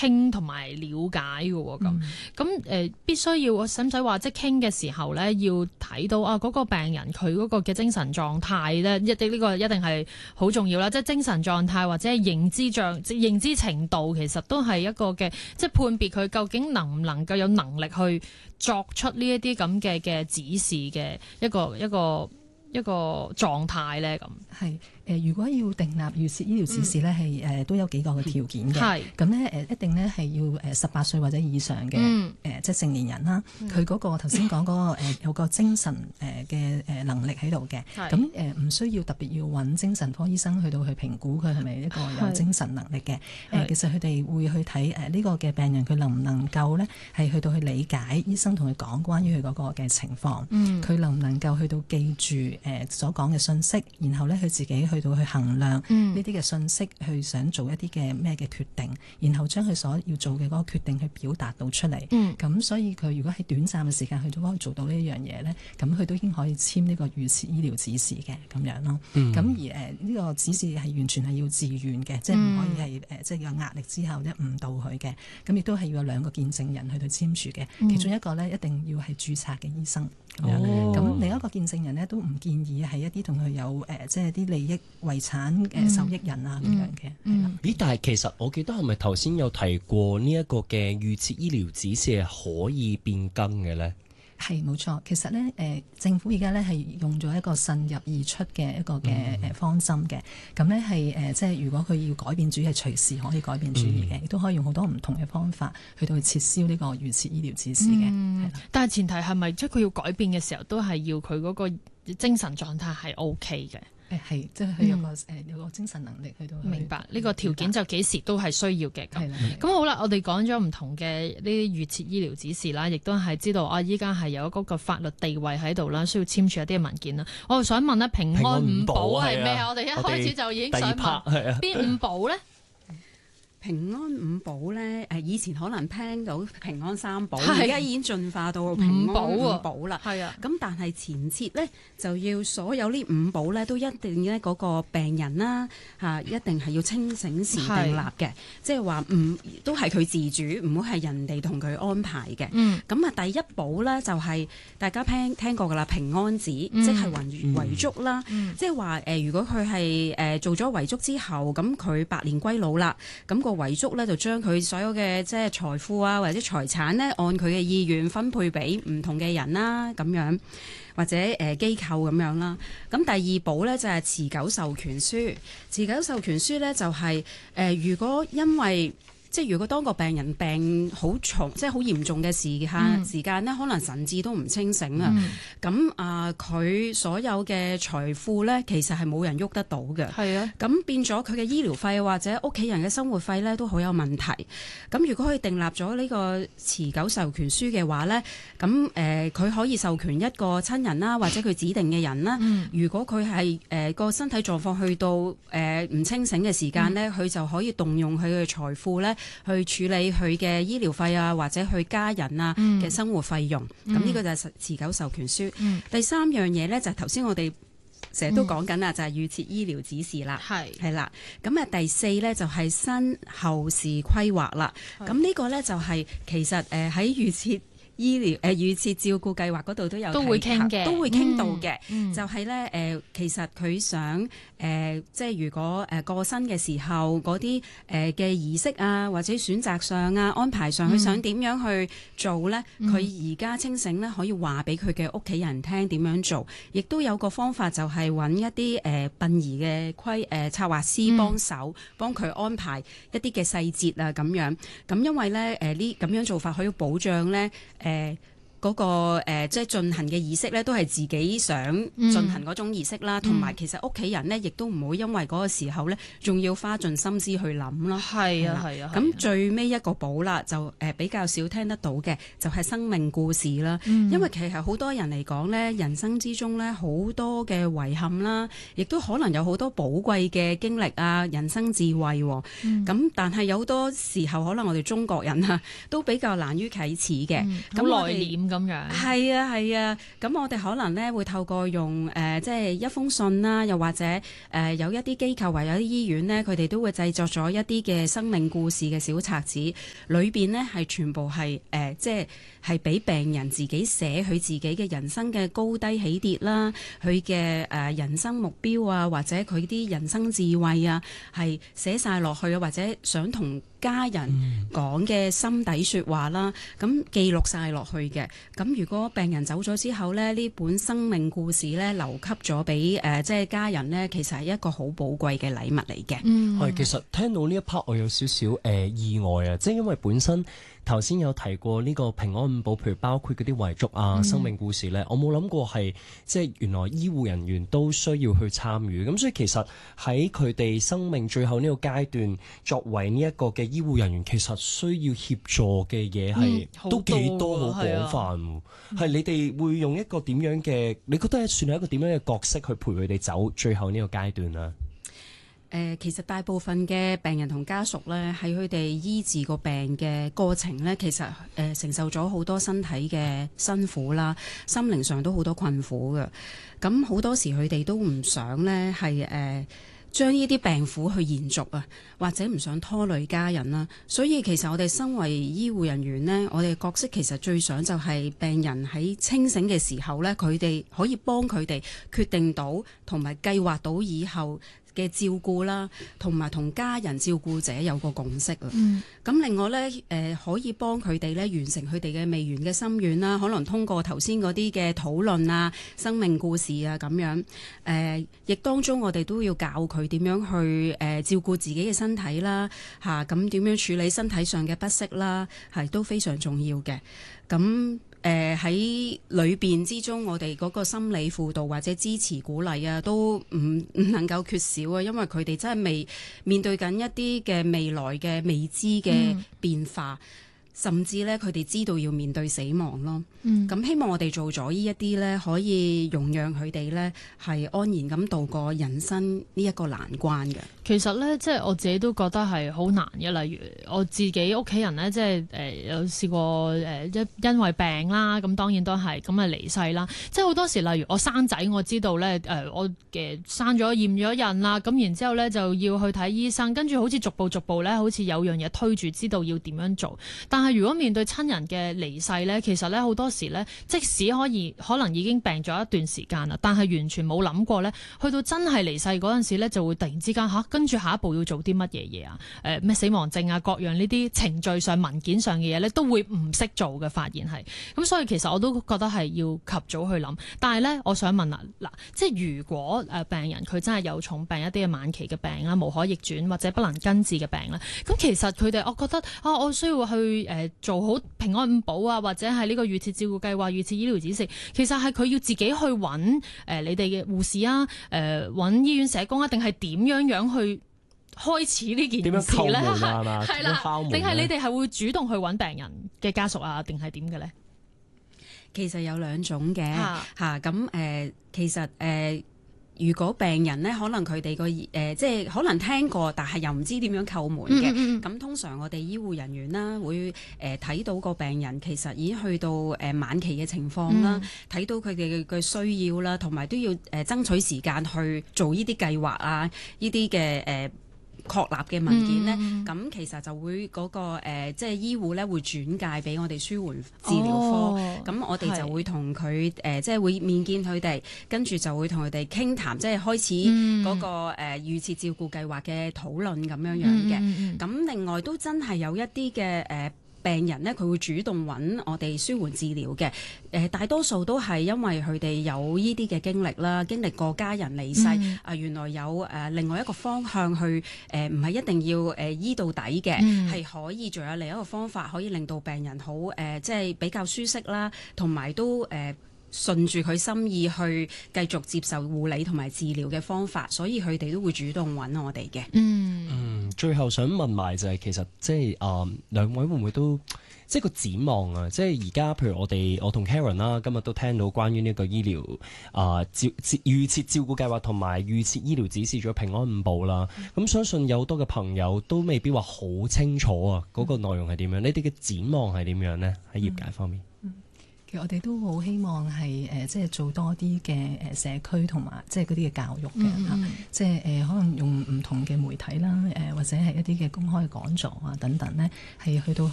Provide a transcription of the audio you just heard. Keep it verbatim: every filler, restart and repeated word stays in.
傾同埋了解嘅喎。咁咁誒必須要使唔使話即係傾嘅時候咧，要睇到啊嗰個病人佢嗰個嘅精神狀態咧，一定呢個一定係好重要啦。即係精神狀態或者係認知障認知程度，其實都係一個嘅即係判別佢究竟能唔能夠有能力去作出呢一啲咁嘅嘅指示嘅一個一個一個狀態咧。咁係誒，如果要訂立預設醫療指示咧，係誒、嗯、都有幾個嘅條件嘅。係咁咧誒，一定咧係要誒十八歲或者以上嘅誒、嗯呃，即係成年人啦。佢嗰、嗯、個頭先講嗰個誒有個精神誒嘅誒能力喺度嘅。咁誒唔需要特別要揾精神科醫生去到去評估佢係咪一個有精神能力嘅。誒、呃，其實佢哋會去睇誒呢個嘅病人佢能唔能夠咧係去到去理解醫生同佢講關於佢嗰個嘅情況。佢、嗯、能唔能夠去到記住誒、呃、所講嘅信息，然後咧佢自己去到去衡量呢啲嘅信息，去想做一啲嘅咩嘅決定，然後將佢所要做嘅嗰個決定去表達到出嚟。咁、嗯、所以佢如果喺短暫嘅時間佢都可以做到呢一樣嘢咧，咁佢都已經可以簽呢個預設醫療指示嘅咁樣咯。咁、嗯、而誒呢、呃這個指示係完全係要自願嘅、嗯，即係唔可以係誒即係有壓力之後咧誤導佢嘅。咁亦都係要有兩個見證人去到簽署嘅、嗯，其中一個咧一定要係註冊嘅醫生。咁、哦、另一個見證人咧都唔建議係一啲同佢有誒、呃、即係啲利益遺產嘅受益人啊咁、嗯、樣嘅。咦、嗯嗯？ 但係其實我記得係咪頭先有提過呢一個嘅預設醫療指示係可以變更嘅咧？ 係冇錯，其實咧誒、呃、政府而家咧係用咗一個慎入而出嘅一個嘅誒方針嘅。咁咧係誒即係如果佢要改變主意係隨時可以改變主意嘅，亦、嗯、都可以用好多唔同嘅方法去到去撤銷呢個預設醫療指示嘅。 嗯、但係前提係咪即係佢要改變嘅時候都係要佢嗰個精神狀態係 O K 嘅？ 誒係，即係佢有個誒、嗯、有個精神能力去到去明白呢、呢個條件就幾時都係需要嘅。咁咁好啦，我哋講咗唔同嘅呢啲預設醫療指示啦，亦都係知道啊，依家係有嗰個法律地位喺度啦，需要簽署一啲嘅文件啦。我想問咧，平安五寶係咩啊？我哋一開始就已經想問邊五寶咧？ 平安五寶咧，誒以前可能聽到平安三寶，而家已經進化到平安五寶啦。係啊，咁但係前設咧就要所有呢五寶咧都一定咧嗰個病人啦嚇，一定係要清醒時訂立嘅，即係話唔都係佢自主，唔好係人哋同佢安排嘅。嗯，咁啊第一寶咧就係、是、大家聽聽過噶啦，平安紙，嗯、即係遺遺囑啦，嗯、即係話誒如果佢係誒做咗遺囑之後，咁佢百年歸老啦，咁、那個遺囑咧就將佢所有嘅即係財富啊或者財產咧按佢嘅意願分配俾唔同嘅人啦咁樣，或者誒、呃、機構咁樣啦。咁第二寶咧就係、是、持久授權書，持久授權書咧就係、是、誒、呃、如果因為即係如果當個病人病好重，即係好嚴重嘅時間、嗯、時間咧，可能神志都唔清醒啊。咁、嗯、啊，佢、呃、所有嘅財富咧，其實係冇人喐得到嘅。係啊。咁變咗佢嘅醫療費或者屋企人嘅生活費咧，都好有問題。咁如果佢訂立咗呢個持久授權書嘅話咧，咁誒佢可以授權一個親人啦，或者佢指定嘅人啦、嗯。如果佢係誒個身體狀況去到誒唔、呃、清醒嘅時間咧，佢、嗯、就可以動用佢嘅財富咧。去處理佢嘅醫療費啊，或者佢家人啊嘅生活費用，咁、嗯、呢個就係持久授權書。嗯、第三樣嘢咧就係頭先我哋成日都講緊啦，就係預設醫療指示啦，係係啦。咁啊第四咧就係身後事規劃啦。咁呢個咧就係其實誒喺預設醫療誒、呃、預設照顧計劃嗰度都有都會傾嘅，都會傾到嘅、嗯。就係咧誒，其實佢想誒、呃，即係如果誒過身嘅時候嗰啲誒嘅儀式啊，或者選擇上啊、安排上，佢、嗯、想點樣去做咧？佢而家清醒咧，可以話俾佢嘅屋企人聽點樣做。亦都有個方法就係揾一啲誒、呃、殯儀嘅規誒策劃師幫手，幫佢安排一啲嘅細節啊咁樣。咁因為咧誒呢咁、呃、樣做法可以保障咧。誒、呃、嗰、那個、呃、即係進行嘅儀式咧，都係自己想進行嗰種儀式啦，同、嗯、埋其實屋企人咧，亦都唔會因為嗰個時候咧，仲要花盡心思去諗啦。係啊，係啊。咁、啊、最尾一個寶啦，就誒、呃、比較少聽得到嘅，就係、是、生命故事啦、嗯。因為其實好多人嚟講咧，人生之中咧好多嘅遺憾啦，亦都可能有好多寶貴嘅經歷啊，人生智慧。咁、嗯、但係有好多時候，可能我哋中國人啊，都比較難於啟齒嘅。咁、嗯、內斂咁樣。 係啊係啊，咁我哋可能咧會透過用誒、呃、即係一封信啦，又或者誒、呃、有一啲機構或有啲醫院咧，佢哋都會製作咗一啲嘅生命故事嘅小冊子，裏邊呢係全部係誒、呃、即係係俾病人自己寫佢自己嘅人生嘅高低起跌啦，佢嘅誒人生目標啊，或者佢啲人生智慧啊，係寫晒落去啊，或者想同家人講嘅心底説話啦，咁記錄晒落去嘅。咁如果病人走咗之後咧，呢本生命故事咧留給咗俾誒即係家人咧，其實係一個好寶貴嘅禮物嚟嘅。 嗯，係其實聽到呢一 part 我有少少誒、呃、意外啊，即係因為本身頭先有提過呢個平安五寶，譬如包括嗰啲遺囑啊、生命故事咧，嗯、我冇諗過係即係原來醫護人員都需要去參與。咁所以其實喺佢哋生命最後呢個階段，作為呢一個嘅醫護人員，其實需要協助嘅嘢係都幾多好廣泛。係、啊、你哋會用一個點樣嘅？你覺得係算係一個點樣嘅角色去陪佢哋走最後呢個階段啊？ 誒、呃，其實大部分嘅病人同家屬咧，喺佢哋醫治個病嘅過程咧，其實誒、呃、承受咗好多身體嘅辛苦啦，心靈上都好多困苦嘅。咁好多時佢哋都唔想咧係誒將呢啲病苦去延續啊，或者唔想拖累家人啦。所以其實我哋身為醫護人員呢，我哋角色其實最想就係病人喺清醒嘅時候咧，佢哋可以幫佢哋決定到同埋計劃到以後嘅照顧啦，同埋同家人照顧者有個共識啊。咁、嗯、另外咧，誒、呃、可以幫佢哋咧完成佢哋嘅未完嘅心願啦。可能通過頭先嗰啲嘅討論啊、生命故事啊咁樣，誒、呃、亦當中我哋都要教佢點樣去誒、呃、照顧自己嘅身體啦，嚇咁點樣處理身體上嘅不適啦，係都非常重要嘅。咁誒喺裏邊之中，我哋嗰個心理輔導或者支持鼓勵啊，都唔唔能夠缺少啊，因為佢哋真係未面對緊一啲嘅未來嘅未知嘅變化。嗯甚至咧，佢哋知道要面對死亡咯。咁、嗯、希望我哋做咗呢一啲咧，可以容讓佢哋咧係安然咁度過人生呢一個難關嘅。 其實咧，即係我自己都覺得係好難嘅。例如我自己屋企人咧，即係誒有試過誒一因為病啦，咁當然都係咁啊離世啦。即係好多時，例如我生仔，我知道咧誒我嘅生咗驗咗孕啦，咁然之後咧就要去睇醫生，跟住好似逐步逐步咧，好似有樣嘢推住，知道要點樣做，但係如果面對親人嘅離世咧，其實咧好多時咧，即使可以可能已經病咗一段時間啦，但係完全冇諗過咧，去到真係離世嗰陣時咧，就會突然之間嚇，跟住下一步要做啲乜嘢嘢啊？誒、呃、咩死亡證啊，各樣呢啲程序上文件上嘅嘢咧，都會唔識做嘅。發現係咁，所以其實我都覺得係要及早去諗。但係咧，我想問啊，嗱，即係如果誒病人佢真係有重病一啲嘅晚期嘅病啦，無可逆轉或者不能根治嘅病啦，咁其實佢哋我覺得啊，我需要去誒。呃做好平安五寶啊，或者係呢個預設照顧計劃、預設醫療指示，其實係佢要自己去揾誒、呃、你哋嘅護士啊，誒、呃、揾醫院社工啊，定係點樣樣去開始呢件事咧？點樣叩門啊？係啦，定係你哋係會主動去揾病人嘅家屬啊，定係點嘅咧？ 其實有兩種嘅嚇，咁誒，其實誒。呃如果病人咧，可能佢哋個誒，即係可能聽過，但係又唔知點樣叩門嘅。咁、嗯嗯、通常我哋醫護人員啦，會誒睇、呃、到個病人其實已經去到誒、呃、晚期嘅情況啦，睇、嗯、到佢哋嘅需要啦，同埋都要誒、呃、爭取時間去做呢啲計劃啊，呢啲嘅誒。呃確立嘅文件咧，咁、嗯、其實就會嗰、那個、呃、即係醫護咧會轉介俾我哋舒緩治療科，咁、哦、我哋就會同佢誒，即係會面見佢哋，跟住就會同佢哋傾談，即係開始嗰、那個誒、嗯呃、預設照顧計劃嘅討論咁樣樣嘅。咁、嗯嗯、另外都真係有一啲嘅誒。呃病人咧，佢會主動揾我哋舒緩治療嘅。誒、呃，大多數都係因為佢哋有呢啲嘅經歷啦，經歷過家人離世，啊、嗯呃，原來有誒、呃、另外一個方向去誒，唔係一定要誒、呃、醫到底嘅，係、嗯、可以仲有另一個方法，可以令到病人好誒、呃，即係比較舒適啦，同埋都誒。呃順住佢心意去繼續接受護理同埋治療嘅方法，所以佢哋都會主動揾我哋嘅。嗯嗯，最後想問埋就係、是、其實即係誒兩位會唔會都即係個展望啊？即係而家譬如我哋我同 Karen 啦，今日都聽到關於呢個醫療啊照預設照顧計劃同埋預設醫療指示咗平安五寶啦。咁、嗯、相信有好多嘅朋友都未必話好清楚啊，嗰、那個內容係點樣？嗯、你哋嘅展望係點樣呢？喺業界方面？嗯其實我哋都好希望係誒，即係做多啲嘅誒社區同埋即係嗰啲嘅教育嘅嚇，即係誒可能用唔同嘅媒體啦，誒或者係一啲嘅公開嘅講座啊等等咧，係去到